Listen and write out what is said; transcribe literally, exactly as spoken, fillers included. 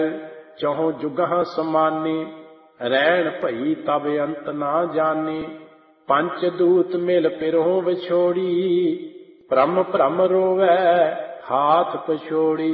ਚਹੁ ਜੁਗਹ ਸਮਾਨੀ, ਰਹਿਣ ਭਈ ਤਬ ਅੰਤ ਨਾ ਜਾਨੀ। ਪੰਚ ਦੂਤ ਮਿਲ ਪਿਰਹੁ ਵਿਛੋੜੀ, ਭ੍ਰਮ ਭ੍ਰਮ ਰੋਵੈ ਹਾਥ ਪਛੋੜੀ।